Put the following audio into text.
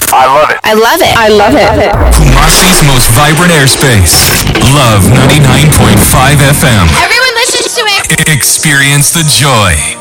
I love it. I love it. I love it. Kumasi's most vibrant airspace. Love 99.5 FM. Everyone listens to it. Experience the joy.